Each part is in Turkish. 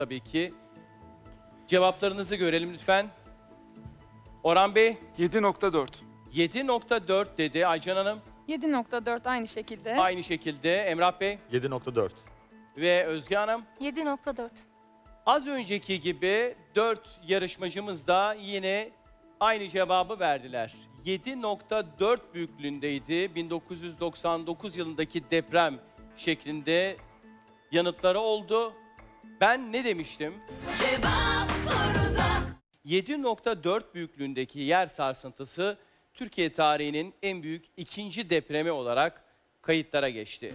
tabii ki. Cevaplarınızı görelim lütfen. Orhan Bey 7.4. 7.4 dedi. Aycan Hanım 7.4 aynı şekilde. aynı şekilde. Emrah Bey 7.4. ve Özge Hanım. 7.4. Az önceki gibi 4 yarışmacımız da yine aynı cevabı verdiler. 7.4 büyüklüğündeydi. 1999 yılındaki deprem şeklinde yanıtları oldu. Ben ne demiştim? 7.4 büyüklüğündeki yer sarsıntısı Türkiye tarihinin en büyük ikinci depremi olarak kayıtlara geçti.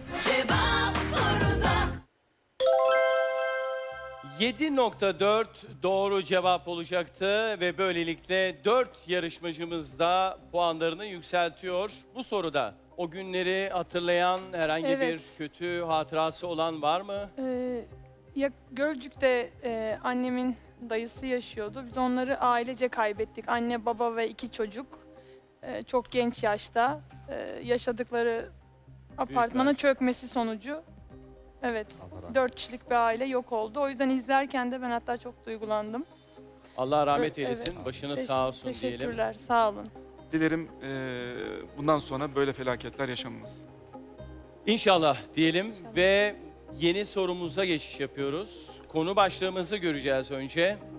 7.4 doğru cevap olacaktı ve böylelikle 4 yarışmacımız da puanlarını yükseltiyor. Bu soruda o günleri hatırlayan herhangi bir Evet. kötü hatırası olan var mı? Gölcük'te annemin dayısı yaşıyordu. Biz onları ailece kaybettik. Anne, baba ve 2 çocuk. Çok genç yaşta yaşadıkları apartmanın acı. çökmesi sonucu. Evet, 4 kişilik bir aile yok oldu. O yüzden izlerken de ben hatta çok duygulandım. Allah rahmet Evet. eylesin. Başınız sağ olsun diyelim. Teşekkürler, sağ olun. Dilerim bundan sonra böyle felaketler yaşanmaz. İnşallah diyelim İnşallah. ve yeni sorumuza geçiş yapıyoruz. Konu başlığımızı göreceğiz önce.